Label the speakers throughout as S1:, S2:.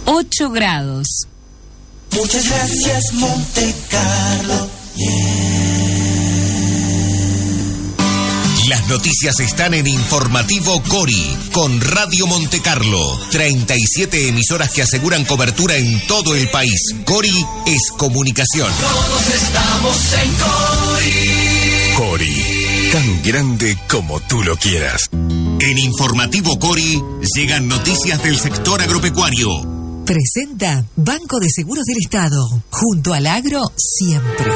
S1: 8 grados.
S2: Muchas gracias, Monte Carlo.
S3: Las noticias están en Informativo Cori, con Radio Monte Carlo. 37 emisoras que aseguran cobertura en todo el país. Cori es comunicación.
S2: Todos estamos en Cori.
S3: Cori, tan grande como tú lo quieras. En Informativo Cori llegan noticias del sector agropecuario.
S4: Presenta Banco de Seguros del Estado. Junto al agro, siempre.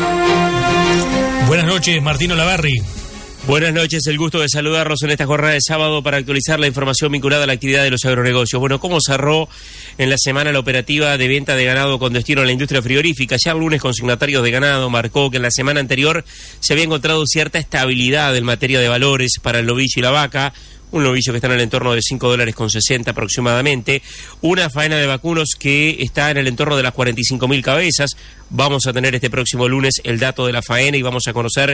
S5: Buenas noches, Martín Olavarri.
S6: Buenas noches, el gusto de saludarlos en esta jornada de sábado para actualizar la información vinculada a la actividad de los agronegocios. Bueno, ¿cómo cerró en la semana la operativa de venta de ganado con destino a la industria frigorífica? Ya el lunes Consignatarios de Ganado marcó que en la semana anterior se había encontrado cierta estabilidad en materia de valores para el novillo y la vaca. Un novillo que está en el entorno de $5.60 aproximadamente. Una faena de vacunos que está en el entorno de las 45.000 cabezas. Vamos a tener este próximo lunes el dato de la faena y vamos a conocer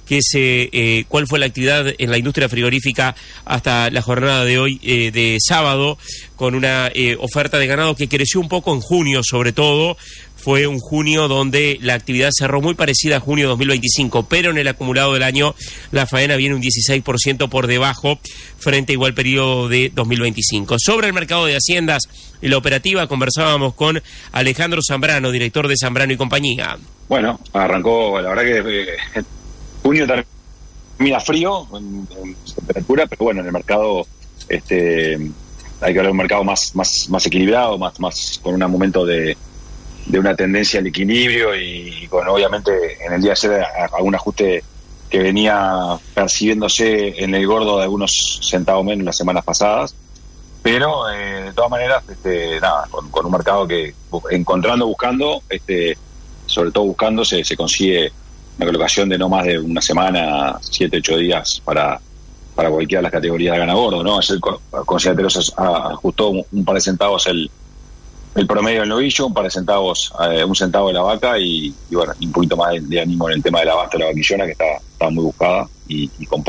S6: cuál fue la actividad en la industria frigorífica hasta la jornada de hoy, de sábado, con una oferta de ganado que creció un poco en junio, sobre todo. Fue un junio donde la actividad cerró muy parecida a junio 2025, pero en el acumulado del año la faena viene un 16% por debajo frente a igual periodo de 2025. Sobre el mercado de haciendas y la operativa conversábamos con Alejandro Zambrano, director de Zambrano y Compañía.
S7: Bueno, arrancó, la verdad que junio termina frío en temperatura, pero bueno, en el mercado hay que hablar de un mercado más equilibrado, más con un momento de una tendencia al equilibrio y con obviamente en el día de ayer algún ajuste que venía percibiéndose en el gordo de algunos centavos menos las semanas pasadas, pero de todas maneras con un mercado que buscando, sobre todo buscando se consigue una colocación de no más de una semana, 7-8 días para cualquiera de las categorías de ganado gordo, ¿no? Ayer Consignatarios ajustó un par de centavos el promedio del novillo, un par de centavos, un centavo de la vaca y bueno, un poquito más de ánimo en el tema del abasto de la vaquillona, que está muy buscada y con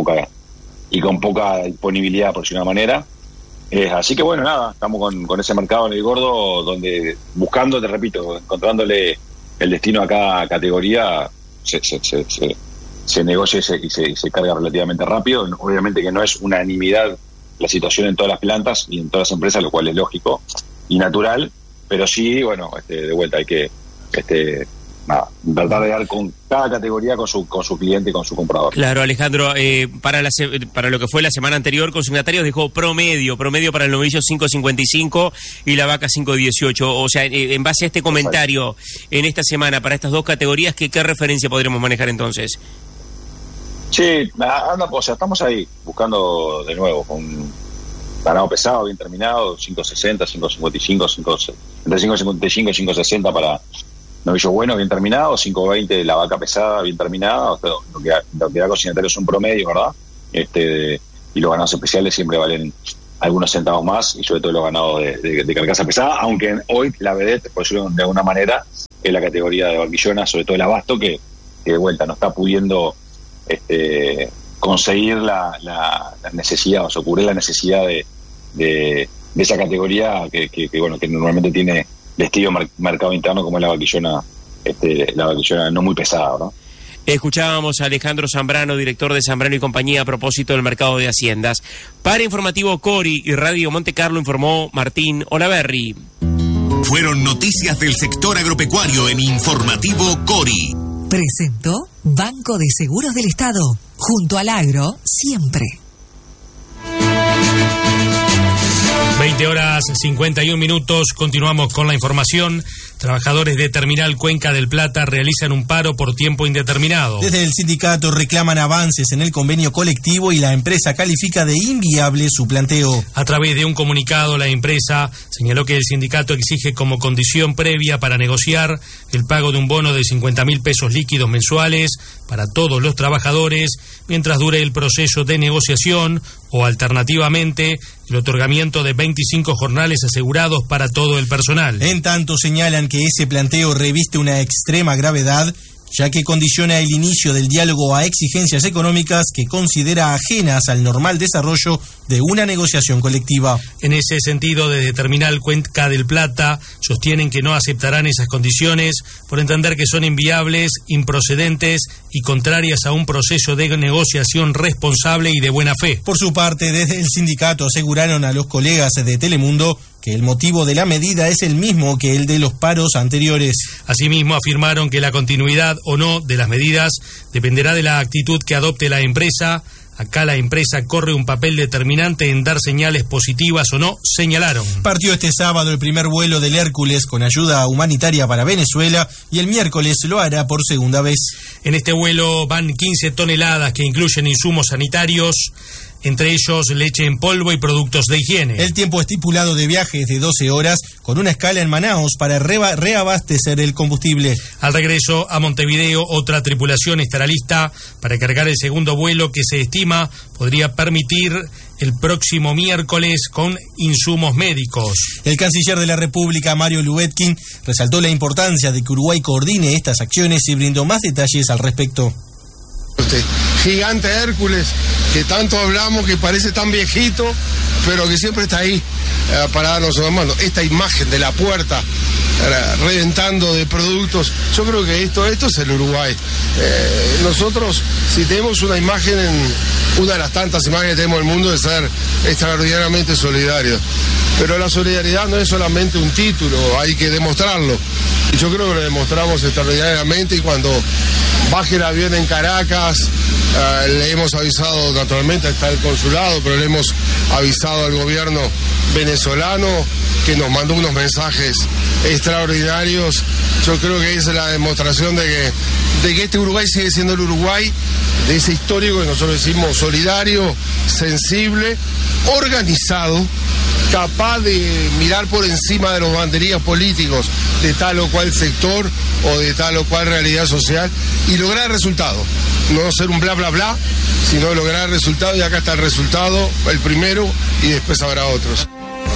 S7: poca disponibilidad, por decirlo de una manera. Así que bueno, nada, estamos con ese mercado en el gordo, donde buscando, te repito, encontrándole el destino a cada categoría, se negocia y se carga relativamente rápido. Obviamente que no es unanimidad la situación en todas las plantas y en todas las empresas, lo cual es lógico y natural, pero sí, bueno, de vuelta hay que tratar de dar con cada categoría con su cliente y con su comprador.
S6: Claro, Alejandro, para lo que fue la semana anterior, Consignatarios dejó promedio para el novillo 5.55 y la vaca 5.18. O sea, en base a este comentario, en esta semana, para estas dos categorías, ¿qué referencia podremos manejar entonces?
S7: Sí, estamos ahí, buscando de nuevo, con ganado pesado, bien terminado, 5.60, 5.55, entre 5.55 y 5.60 para novillo bueno, bien terminado, 5.20 la vaca pesada, bien terminada. Lo que da Consignatarios es un promedio, ¿verdad? Y los ganados especiales siempre valen algunos centavos más, y sobre todo los ganados de carcasa pesada, aunque hoy la vedette, por decirlo de alguna manera, es la categoría de vaquillona, sobre todo el abasto, que de vuelta no está pudiendo conseguir la necesidad, o sea, cubrir la necesidad de esa categoría que normalmente tiene estilo mercado interno, como es la vaquillona no muy pesada, ¿no?
S6: Escuchábamos a Alejandro Zambrano, director de Zambrano y Compañía, a propósito del mercado de haciendas. Para Informativo Cori y Radio Monte Carlo informó Martín Olavarri.
S3: Fueron noticias del sector agropecuario en Informativo Cori.
S4: Presentó Banco de Seguros del Estado. Junto al agro, siempre.
S5: 20:51, continuamos con la información. Trabajadores de Terminal Cuenca del Plata realizan un paro por tiempo indeterminado.
S8: Desde el sindicato reclaman avances en el convenio colectivo y la empresa califica de inviable su planteo.
S5: A través de un comunicado, la empresa señaló que el sindicato exige como condición previa para negociar el pago de un bono de 50.000 pesos líquidos mensuales para todos los trabajadores mientras dure el proceso de negociación, o alternativamente el otorgamiento de 25 jornales asegurados para todo el personal.
S8: En tanto, señalan que ese planteo reviste una extrema gravedad ya que condiciona el inicio del diálogo a exigencias económicas que considera ajenas al normal desarrollo de una negociación colectiva.
S5: En ese sentido, desde Terminal Cuenca del Plata sostienen que no aceptarán esas condiciones por entender que son inviables, improcedentes y contrarias a un proceso de negociación responsable y de buena fe.
S8: Por su parte, desde el sindicato aseguraron a los colegas de Telemundo que el motivo de la medida es el mismo que el de los paros anteriores.
S5: Asimismo, afirmaron que la continuidad o no de las medidas dependerá de la actitud que adopte la empresa. Acá la empresa corre un papel determinante en dar señales positivas o no, señalaron.
S8: Partió este sábado el primer vuelo del Hércules con ayuda humanitaria para Venezuela y el miércoles lo hará por segunda vez.
S5: En este vuelo van 15 toneladas que incluyen insumos sanitarios, entre ellos leche en polvo y productos de higiene.
S8: El tiempo estipulado de viaje es de 12 horas, con una escala en Manaos para reabastecer el combustible.
S5: Al regreso a Montevideo, otra tripulación estará lista para cargar el segundo vuelo que se estima podría permitir el próximo miércoles con insumos médicos.
S8: El canciller de la República, Mario Lubetkin, resaltó la importancia de que Uruguay coordine estas acciones y brindó más detalles al respecto.
S1: Este gigante Hércules que tanto hablamos, que parece tan viejito, pero que siempre está ahí para darnos una mano. Esta imagen de la puerta reventando de productos, yo creo que esto es el Uruguay. Nosotros, si tenemos una imagen, una de las tantas imágenes que tenemos en el mundo, de ser extraordinariamente solidarios. Pero la solidaridad no es solamente un título, hay que demostrarlo. Y yo creo que lo demostramos extraordinariamente, y cuando baje el avión en Caracas, le hemos avisado, naturalmente está el consulado, pero le hemos avisado al gobierno venezolano, que nos mandó unos mensajes extraordinarios. Yo creo que esa es la demostración de que este Uruguay sigue siendo el Uruguay de ese histórico que nosotros decimos solidario, sensible, organizado, capaz de mirar por encima de los banderías políticos de tal o cual sector o de tal o cual realidad social y lograr resultados. No ser un bla bla bla, sino lograr resultados, y acá está el resultado, el primero, y después habrá otros.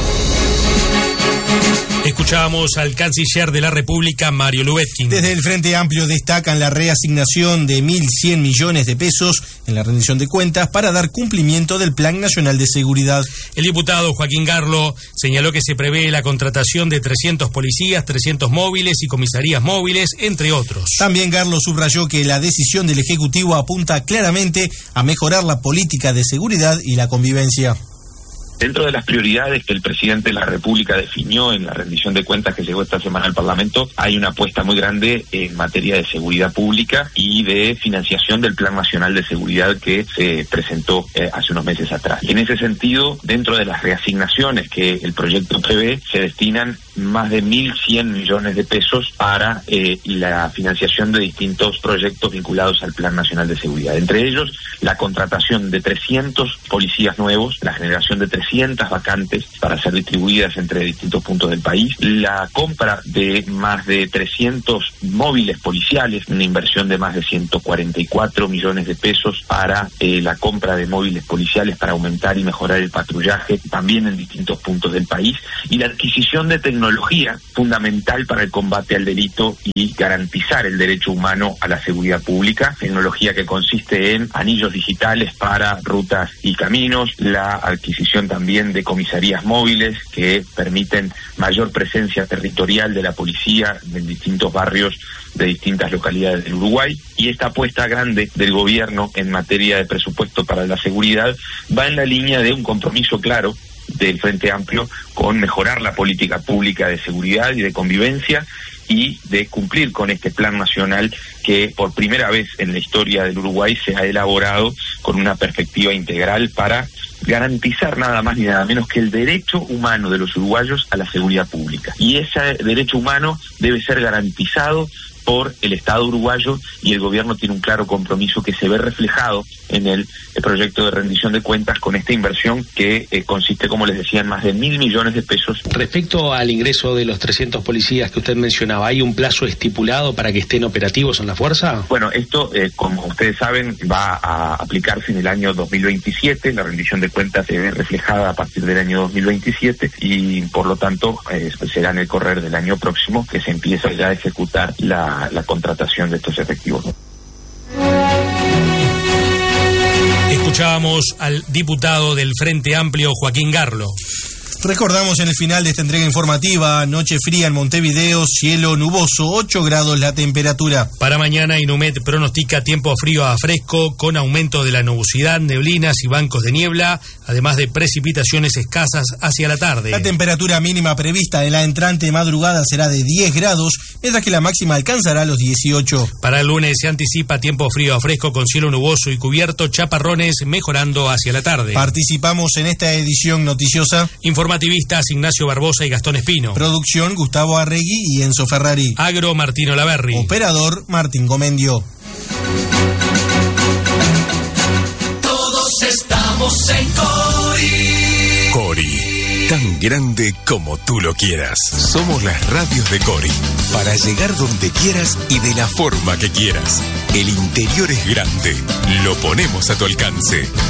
S5: Escuchábamos al canciller de la República, Mario Lubetkin.
S8: Desde el Frente Amplio destacan la reasignación de 1.100 millones de pesos en la rendición de cuentas para dar cumplimiento del Plan Nacional de Seguridad.
S5: El diputado Joaquín Garlo señaló que se prevé la contratación de 300 policías, 300 móviles y comisarías móviles, entre otros.
S8: También Garlo subrayó que la decisión del Ejecutivo apunta claramente a mejorar la política de seguridad y la convivencia.
S9: Dentro de las prioridades que el presidente de la República definió en la rendición de cuentas que llegó esta semana al Parlamento, hay una apuesta muy grande en materia de seguridad pública y de financiación del Plan Nacional de Seguridad que se presentó hace unos meses atrás. En ese sentido, dentro de las reasignaciones que el proyecto prevé, se destinan más de 1.100 millones de pesos para la financiación de distintos proyectos vinculados al Plan Nacional de Seguridad. Entre ellos, la contratación de 300 policías nuevos, la generación de 300 vacantes para ser distribuidas entre distintos puntos del país, la compra de más de 300 móviles policiales, una inversión de más de 144 millones de pesos para la compra de móviles policiales para aumentar y mejorar el patrullaje también en distintos puntos del país, y la adquisición de tecnología fundamental para el combate al delito y garantizar el derecho humano a la seguridad pública, tecnología que consiste en anillos digitales para rutas y caminos, la adquisición también de comisarías móviles que permiten mayor presencia territorial de la policía en distintos barrios de distintas localidades del Uruguay, y esta apuesta grande del gobierno en materia de presupuesto para la seguridad va en la línea de un compromiso claro del Frente Amplio con mejorar la política pública de seguridad y de convivencia y de cumplir con este plan nacional que por primera vez en la historia del Uruguay se ha elaborado con una perspectiva integral para garantizar nada más ni nada menos que el derecho humano de los uruguayos a la seguridad pública. Y ese derecho humano debe ser garantizado por el Estado uruguayo, y el gobierno tiene un claro compromiso que se ve reflejado en el proyecto de rendición de cuentas con esta inversión que consiste, como les decía, en más de 1.000 millones de pesos.
S10: Respecto al ingreso de los 300 policías que usted mencionaba, ¿hay un plazo estipulado para que estén operativos en la fuerza?
S9: Bueno, esto, como ustedes saben, va a aplicarse en el año 2027, la rendición de cuentas se ve reflejada a partir del año 2027 y por lo tanto será en el correr del año próximo que se empieza ya a ejecutar la la contratación de estos efectivos, ¿no?
S5: Escuchábamos al diputado del Frente Amplio, Joaquín Garlo.
S8: Recordamos en el final de esta entrega informativa, noche fría en Montevideo, cielo nuboso, 8 grados la temperatura.
S5: Para mañana Inumet pronostica tiempo frío a fresco con aumento de la nubosidad, neblinas y bancos de niebla, además de precipitaciones escasas hacia la tarde.
S8: La temperatura mínima prevista en la entrante madrugada será de 10 grados, mientras que la máxima alcanzará los 18.
S5: Para el lunes se anticipa tiempo frío a fresco con cielo nuboso y cubierto, chaparrones mejorando hacia la tarde.
S8: Participamos en esta edición noticiosa
S5: informativistas Ignacio Barbosa y Gastón Espino.
S8: Producción Gustavo Arregui y Enzo Ferrari.
S5: Agro Martino Laverri.
S8: Operador Martín Gomendio.
S2: Todos estamos en Cori.
S3: Cori, tan grande como tú lo quieras. Somos las radios de Cori, para llegar donde quieras y de la forma que quieras. El interior es grande, lo ponemos a tu alcance.